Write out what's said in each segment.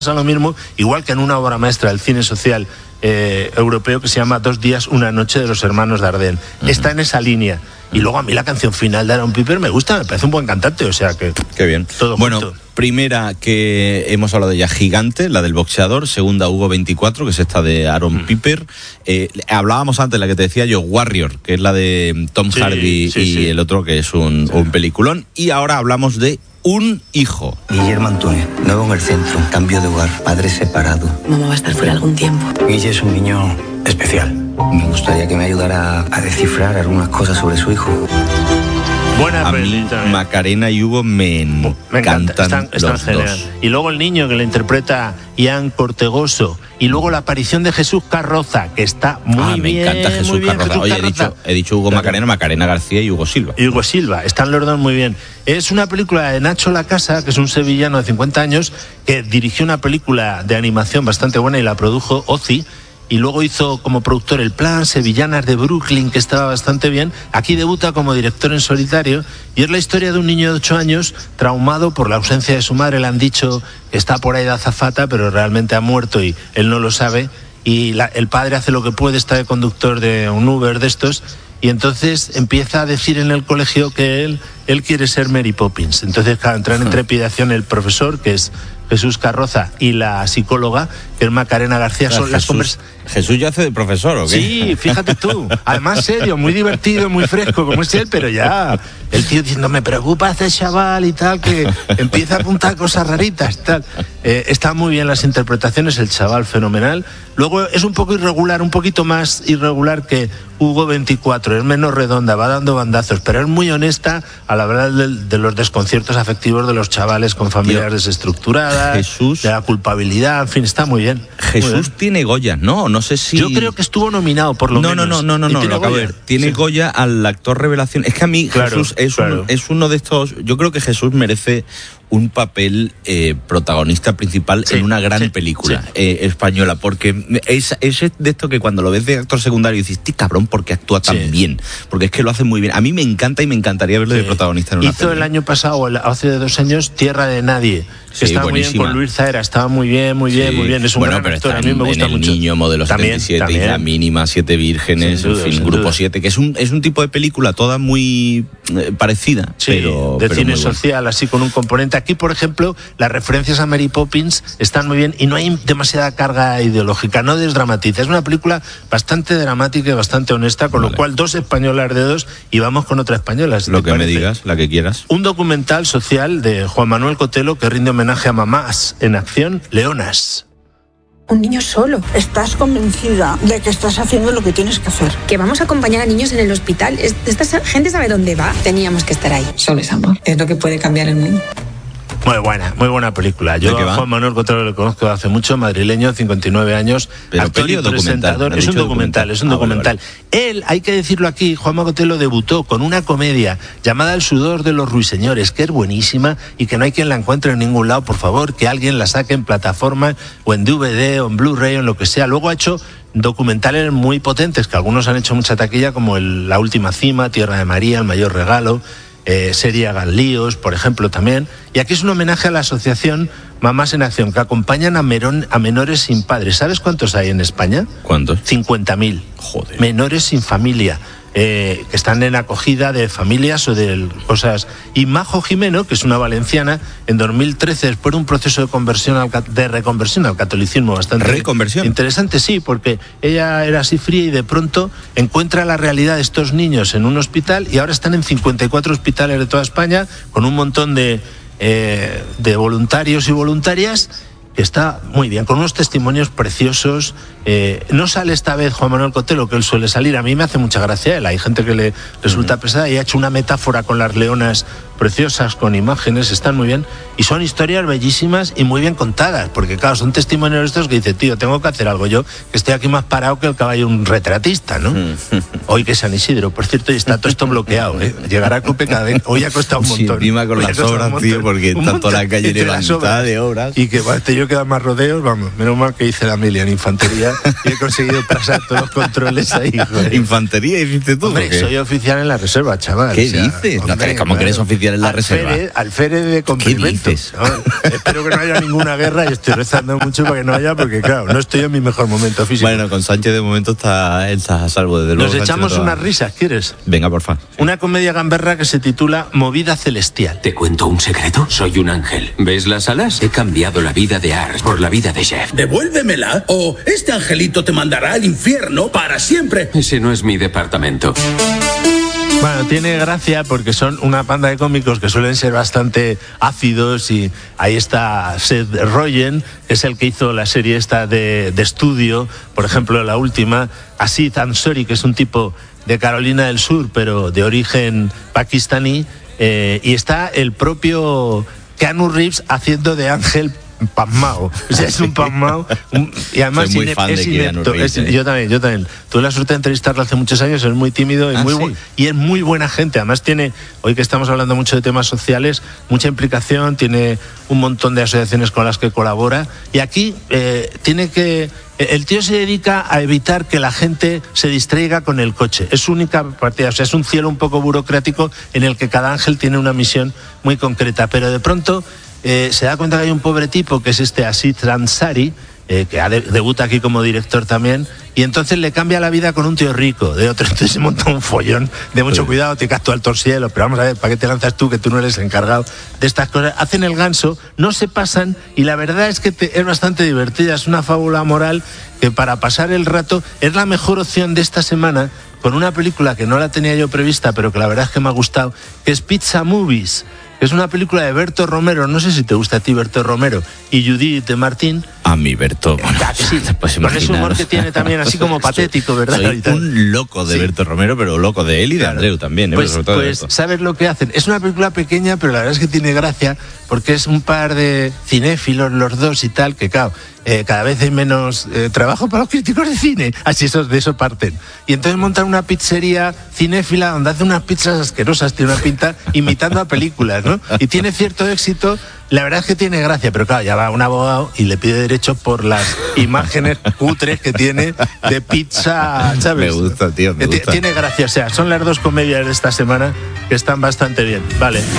lo mismo, igual que en una obra maestra del cine social europeo que se llama 2 días, una noche, de los hermanos Dardenne. Está en esa línea. Y luego a mí la canción final de Aaron Piper me gusta, me parece un buen cantante, o sea que... Qué bien. Todo bueno, junto. Primera que hemos hablado de ella, Gigante, la del boxeador. Segunda, Hugo 24, que es esta de Aaron Piper. Hablábamos antes, la que te decía yo, Warrior, que es la de Tom Hardy y el otro, que es un peliculón. Y ahora hablamos de Un hijo. Guillermo Antúnez, nuevo en el centro, cambio de hogar, padre separado. Mamá va a estar fuera algún tiempo. Guille es un niño especial. Me gustaría que me ayudara a descifrar algunas cosas sobre su hijo. Buena A mí, película. Macarena y Hugo me encanta, encantan están los genial. dos. Y luego el niño que le interpreta Ian Cortegoso. Y luego la aparición de Jesús Carroza, que está muy me bien. encanta Jesús muy bien, Carroza. Jesús Oye, Carroza. he dicho Hugo Claro. Macarena García y Hugo Silva. Y Hugo Silva, están los dos muy bien. Es una película de Nacho Lacasa, que es un sevillano de 50 años, que dirigió una película de animación bastante buena y la produjo Ozzy. Y luego hizo como productor El Plan, Sevillanas de Brooklyn, que estaba bastante bien. Aquí debuta como director en solitario y es la historia de un niño de 8 años traumado por la ausencia de su madre. Le han dicho que está por ahí de azafata, pero realmente ha muerto y él no lo sabe. Y el padre hace lo que puede, está de conductor de un Uber de estos, y entonces empieza a decir en el colegio que él quiere ser Mary Poppins. Entonces, claro, entran en trepidación el profesor, que es Jesús Carroza, y la psicóloga, que es Macarena García. Son las ¿Jesús ya hace de profesor o qué? Sí, fíjate tú. Además serio, muy divertido, muy fresco, como es él, pero ya el tío diciendo, me preocupa este chaval y tal, que empieza a apuntar cosas raritas, tal. Están muy bien las interpretaciones, el chaval fenomenal. Luego es un poco irregular, un poquito más irregular que Hugo 24, es menos redonda, va dando bandazos, pero es muy honesta a la verdad de los desconciertos afectivos de los chavales con familias desestructuradas, Jesús, de la culpabilidad, en fin, está muy bien. Jesús muy bien. tiene Goya, ¿no? No sé si... Yo creo que estuvo nominado por lo menos. No, lo acabo de ver. Tiene Goya al actor revelación. Es que a mí Jesús es uno de estos... Yo creo que Jesús merece un papel protagonista principal en una gran película española, porque es de esto que cuando lo ves de actor secundario dices, tío, cabrón, ¿por qué actúa tan bien? Porque es que lo hace muy bien. A mí me encanta y me encantaría verlo de protagonista en una película. Hizo el año pasado, o hace 2 años, Tierra de Nadie, que estaba buenísima. muy bien con Luis Zahera, estaba muy bien. Es un gran actor, a mí me gusta mucho. El Niño, Modelo 77, Isla Mínima, 7 Vírgenes, en fin, Grupo 7, que es un tipo de película toda muy parecida, pero de cine muy social, así con un componente. Aquí, por ejemplo, las referencias a Mary Poppins están muy bien y no hay demasiada carga ideológica, no desdramatiza. Es una película bastante dramática y bastante honesta, con lo cual 2 españolas de 2 y vamos con otra española. Si lo que me digas, la que quieras. Un documental social de Juan Manuel Cotelo que rinde homenaje a mamás en acción, Leonas. Un niño solo. ¿Estás convencida de que estás haciendo lo que tienes que hacer? Que vamos a acompañar a niños en el hospital. Esta gente sabe dónde va. Teníamos que estar ahí. Solo es amor. Es lo que puede cambiar el mundo. Muy buena película. Yo a Juan Manuel Cotelo lo conozco hace mucho, madrileño, 59 años, pero actor y presentador. Es un documental. Él, hay que decirlo aquí, Juan Manuel Cotelo debutó con una comedia llamada El sudor de los ruiseñores, que es buenísima y que no hay quien la encuentre en ningún lado. Por favor, que alguien la saque en plataforma o en DVD o en Blu-ray o en lo que sea. Luego ha hecho documentales muy potentes, que algunos han hecho mucha taquilla, como La última cima, Tierra de María, El mayor regalo, serie Hagan líos, por ejemplo, también. Y aquí es un homenaje a la asociación Mamás en Acción, que acompañan a menores sin padres. ¿Sabes cuántos hay en España? ¿Cuántos? 50.000. Joder. Menores sin familia. Que están en acogida de familias o de cosas. Y Majo Jimeno, que es una valenciana, en 2013, después de un proceso de reconversión al catolicismo bastante ¿Reconversión? Interesante, sí, porque ella era así fría y de pronto encuentra la realidad de estos niños en un hospital y ahora están en 54 hospitales de toda España con un montón de voluntarios y voluntarias. Está muy bien, con unos testimonios preciosos. No sale esta vez Juan Manuel Cotelo, que él suele salir. A mí me hace mucha gracia él. Hay gente que le resulta pesada y ha hecho una metáfora con las leonas preciosas, con imágenes, están muy bien. Y son historias bellísimas y muy bien contadas, porque claro, son testimonios estos que dice, tío, tengo que hacer algo yo, que estoy aquí más parado que el caballo un retratista, ¿no? Hoy que es San Isidro, por cierto, y está todo esto bloqueado, ¿eh? Llegará a Cope cada vez. Hoy ha costado un montón. Sí, encima con las obras, tío, porque tanto la calle levantada de obras. Y que yo quedan más rodeos, vamos, menos mal que hice la milia en infantería y he conseguido pasar todos los controles ahí, joder. ¿Infantería hiciste tú? Hombre, soy oficial en la reserva, chaval. ¿Qué dices? Hombre, ¿Cómo que eres oficial especial en la reserva. Alférez de cumplimientos. Espero que no haya ninguna guerra y estoy rezando mucho para que no haya, porque claro, no estoy en mi mejor momento físico. Bueno, con Sánchez de momento está a salvo, desde luego. Nos echamos unas risas, ¿quieres? Venga, por favor. Sí. Una comedia gamberra que se titula Movida Celestial. ¿Te cuento un secreto? Soy un ángel. ¿Ves las alas? He cambiado la vida de Ars por la vida de Jeff. Devuélvemela o este angelito te mandará al infierno para siempre. Ese no es mi departamento. Bueno, tiene gracia porque son una panda de cómicos que suelen ser bastante ácidos, y ahí está Seth Rogen, que es el que hizo la serie esta de estudio, por ejemplo, la última, Aziz Ansari, que es un tipo de Carolina del Sur, pero de origen pakistaní, y está el propio Keanu Reeves haciendo de ángel pasmao. O sea, es un pasmao. Y además soy muy fan de inepto. Yo también. Tuve la suerte de entrevistarlo hace muchos años, es muy tímido y es muy buena gente. Además tiene, hoy que estamos hablando mucho de temas sociales, mucha implicación, tiene un montón de asociaciones con las que colabora. Y aquí el tío se dedica a evitar que la gente se distraiga con el coche. Es su única partida. O sea, es un cielo un poco burocrático en el que cada ángel tiene una misión muy concreta. Pero de pronto se da cuenta que hay un pobre tipo, que es este Aziz Ansari, que debuta aquí como director también, y entonces le cambia la vida con un tío rico de otro. Entonces se monta un follón de mucho cuidado, te caes tú alto al cielo, pero vamos a ver, ¿para qué te lanzas tú, que tú no eres el encargado de estas cosas? Hacen el ganso, no se pasan, y la verdad es que es bastante divertida. Es una fábula moral que para pasar el rato es la mejor opción de esta semana, con una película que no la tenía yo prevista, pero que la verdad es que me ha gustado, que es Pizza Movies. Es una película de Berto Romero, no sé si te gusta a ti Berto Romero, y Judith de Martín. A mí Berto, bueno, sí, pues con ese humor que tiene también, así como patético, ¿verdad? Soy un loco de Berto Romero, pero loco de él y de Andreu también. Pues ¿sabes lo que hacen? Es una película pequeña, pero la verdad es que tiene gracia, porque es un par de cinéfilos los dos y tal, que claro, cada vez hay menos trabajo para los críticos de cine, así de eso parten. Y entonces montan una pizzería cinéfila donde hacen unas pizzas asquerosas, tiene una pinta, imitando a películas, ¿no? Y tiene cierto éxito. La verdad es que tiene gracia, pero claro, ya va un abogado y le pide derechos por las imágenes cutres que tiene de pizza, ¿sabes? Me gusta, tío, me gusta. Tiene gracia, o sea, son las dos comedias de esta semana que están bastante bien, vale. Sí.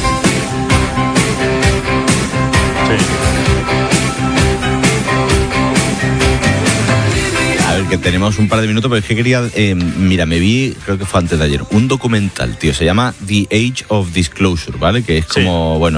Que tenemos un par de minutos, pero es que quería, mira, me vi, creo que fue antes de ayer, un documental, tío, se llama The Age of Disclosure, ¿vale? Que es como, bueno,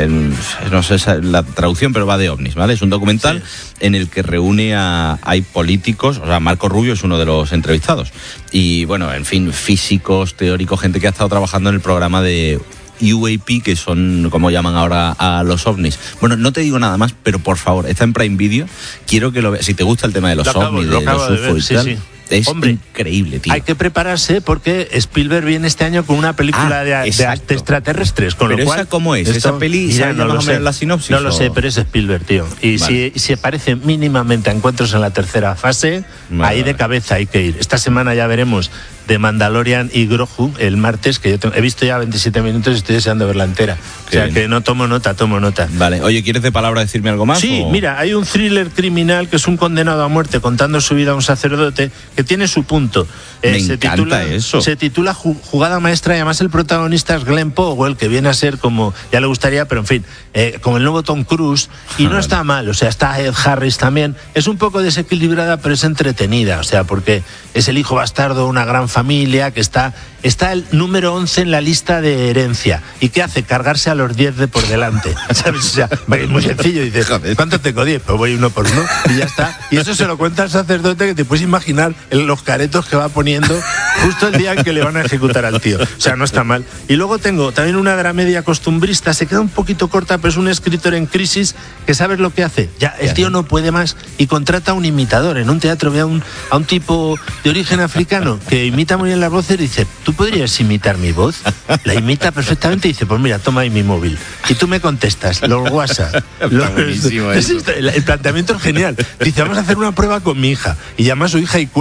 no sé la traducción, pero va de ovnis, ¿vale? Es un documental en el que reúne hay políticos, o sea, Marco Rubio es uno de los entrevistados, y bueno, en fin, físicos, teóricos, gente que ha estado trabajando en el programa de UAP, que son como llaman ahora a los ovnis. Bueno, no te digo nada más, pero por favor, está en Prime Video, quiero que lo veas. Si te gusta el tema de los ovnis, de los UFO y tal, es increíble, tío. Hay que prepararse porque Spielberg viene este año con una película de extraterrestres, con pero lo cual... ¿esa cómo es? ¿Esa peli? Ya no lo sé. La sinopsis, no lo sé, pero es Spielberg, tío. Y vale. si aparece mínimamente a Encuentros en la tercera fase, ahí de cabeza hay que ir. Esta semana ya veremos de Mandalorian y Grogu el martes, que yo he visto ya 27 minutos y estoy deseando verla entera. O sea que no tomo nota. Vale, oye, ¿quieres de palabra decirme algo más? Sí, mira, hay un thriller criminal que es un condenado a muerte contando su vida a un sacerdote que tiene su punto. Me encanta eso. Se titula Jugada Maestra, y además el protagonista es Glenn Powell, que viene a ser como, ya le gustaría, pero en fin, como el nuevo Tom Cruise, y no está mal, o sea, está Ed Harris también. Es un poco desequilibrada, pero es entretenida, o sea, porque es el hijo bastardo de una gran familia que está el número 11 en la lista de herencia. ¿Y qué hace? Cargarse a los 10 de por delante, ¿sabes? O sea, es muy sencillo. Dice, ¿cuánto tengo? 10, pues voy uno por uno y ya está. Y eso se lo cuenta el sacerdote, que te puedes imaginar los caretos que va poniendo justo el día en que le van a ejecutar al tío. O sea, no está mal. Y luego tengo también una dramedia costumbrista, se queda un poquito corta, pero es un escritor en crisis que ¿sabes lo que hace? Ya, el tío no puede más y contrata a un imitador. En un teatro ve a un tipo de origen africano que imita muy bien las voces y dice, ¿tú podrías imitar mi voz? La imita perfectamente y dice, pues mira, toma ahí mi móvil. Y tú me contestas, los WhatsApp. El planteamiento es genial. Dice, vamos a hacer una prueba con mi hija. Y llama a su hija y cuela.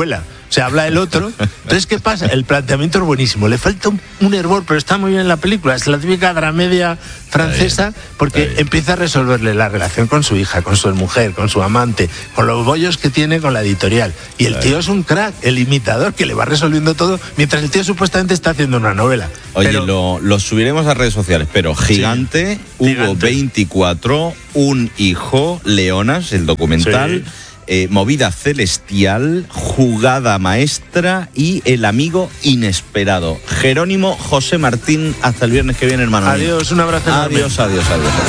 O sea, habla el otro. Entonces, ¿qué pasa? El planteamiento es buenísimo. Le falta un hervor, pero está muy bien en la película. Es la típica dramedia francesa, porque empieza a resolverle la relación con su hija, con su mujer, con su amante, con los bollos que tiene con la editorial. Y el tío es un crack, el imitador, que le va resolviendo todo, mientras el tío supuestamente está haciendo una novela. Oye, lo subiremos a redes sociales, pero Gigante, Hugo 24, Un hijo, Leonas, el documental... Sí. Movida celestial, Jugada maestra y El amigo inesperado. Jerónimo José Martín, hasta el viernes que viene, hermano. Adiós, un abrazo enorme. Adiós.